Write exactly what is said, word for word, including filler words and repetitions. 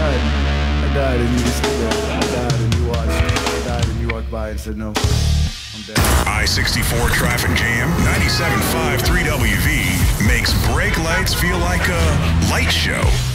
died. I died and you just stood there. I died and you watched. I died and you walked by and said no. I'm dead. I sixty-four Traffic Jam, ninety-seven point five three W V makes brake lights feel like a light show.